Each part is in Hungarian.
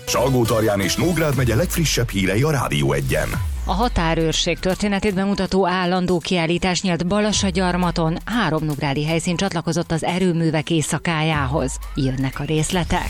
Salgótarján és Nógrád megye legfrissebb hírei a Rádió 1-en. A határőrség történetét bemutató állandó kiállítás nyílt Balassagyarmaton, 3 nógrádi helyszín csatlakozott az erőművek éjszakájához. Jönnek a részletek.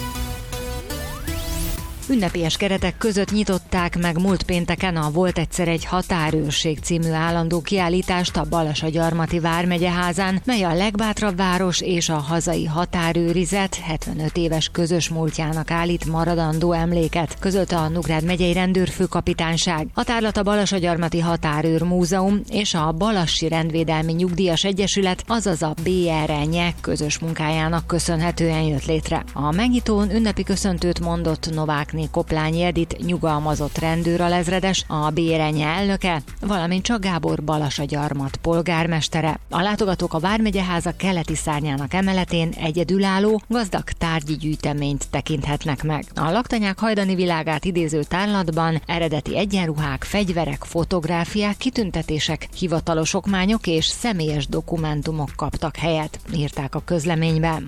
Ünnepélyes keretek között nyitották meg múlt pénteken a Volt egyszer egy határőrség című állandó kiállítást a Balassagyarmati vármegyeházán, mely a legbátrabb város és a hazai határőrizet 75 éves közös múltjának állít maradandó emléket, közölte a Nógrád megyei rendőrfőkapitányság. A tárlat a Balassagyarmati Határőr Múzeum és a Balassi Rendvédelmi Nyugdíjas Egyesület, azaz a BRNY közös munkájának köszönhetően jött létre. A megnyitón ünnepi köszöntőt mondott Novákné Koplányi Edit nyugalmazott rendőralezredes, a BRNY elnöke, valamint Csak Gábor Balassagyarmat polgármestere. A látogatók a vármegyeháza keleti szárnyának emeletén egyedülálló, gazdag tárgyi gyűjteményt tekinthetnek meg. A laktanyák hajdani világát idéző tárlatban eredeti egyenruhák, fegyverek, fotográfiák, kitüntetések, hivatalos okmányok és személyes dokumentumok kaptak helyet, írták a közleményben.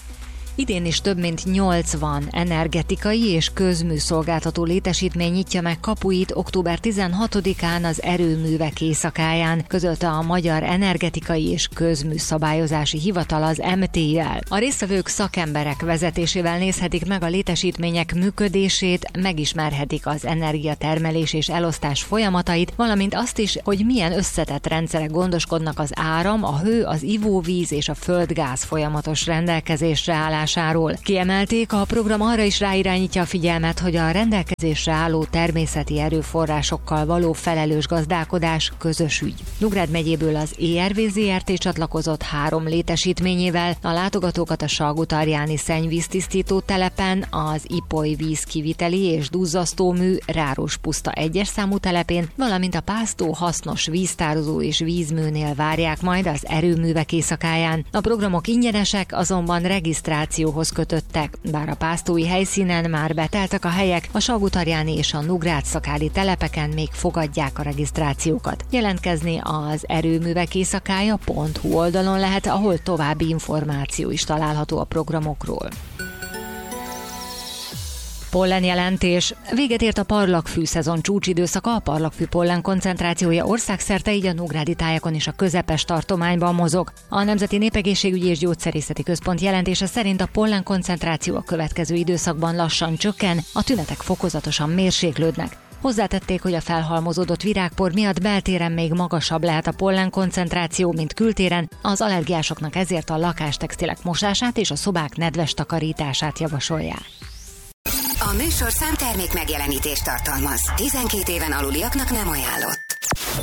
Idén is több mint 80 energetikai és közműszolgáltató létesítmény nyitja meg kapuit október 16-án az erőművek éjszakáján, közölte a Magyar Energetikai és Közműszabályozási Hivatal, az MTI-jel. A résztvevők szakemberek vezetésével nézhetik meg a létesítmények működését, megismerhetik az energiatermelés és elosztás folyamatait, valamint azt is, hogy milyen összetett rendszerek gondoskodnak az áram, a hő, az ivóvíz és a földgáz folyamatos rendelkezésre állás. Kiemelték, a program arra is ráirányítja a figyelmet, hogy a rendelkezésre álló természeti erőforrásokkal való felelős gazdálkodás közös ügy. Nógrád megyéből az ERV Zrt. Csatlakozott 3 létesítményével, a látogatókat a Salgótarjáni szennyvíztisztító telepen, az Ipoly vízkiviteli és duzzasztómű Rárospuszta 1-es számú telepén, valamint a Pásztó hasznos víztározó és vízműnél várják majd az erőművek éjszakáján. A programok ingyenesek, azonban regisztrációhoz kötöttek, bár a pásztói helyszínen már beteltek a helyek, a Salgótarjáni és a Nógrád-szakáli telepeken még fogadják a regisztrációkat. Jelentkezni az erőművek éjszakája.hu oldalon lehet, ahol további információ is található a programokról. Pollenjelentés. Véget ért a parlagfű szezon csúcsidőszaka, a parlagfű pollen koncentrációja országszerte, így a nógrádi tájakon is a közepes tartományban mozog. A Nemzeti Népegészségügyi és Gyógyszerészeti Központ jelentése szerint a pollen koncentráció a következő időszakban lassan csökken, a tünetek fokozatosan mérséklődnek. Hozzátették, hogy a felhalmozódott virágpor miatt beltéren még magasabb lehet a pollen koncentráció, mint kültéren, az allergiásoknak ezért a lakástextilek mosását és a szobák nedves takarítását javasolják. A műsorszám termék megjelenítést tartalmaz. 12 éven aluliaknak nem ajánlott.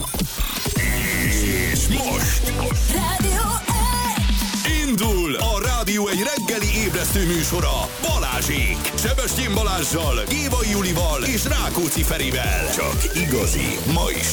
És most Rádió 1! indul a Rádió 1 reggeli ébresztő műsora Balázsék. Sebestyén Balázssal, Gévai Julival és Rákóczi Ferivel. Csak igazi, ma is